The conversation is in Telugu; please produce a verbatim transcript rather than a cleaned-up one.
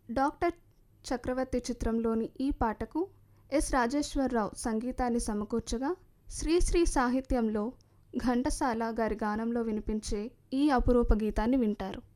డాక్టర్ చక్రవర్తి చిత్రంలోని ఈ పాటకు ఎస్ రాజేశ్వరరావు సంగీతాన్ని సమకూర్చగా శ్రీశ్రీ సాహిత్యంలో ఘంటసాల గారి గానంలో వినిపించే ఈ అపురూప గీతాన్ని వింటారు.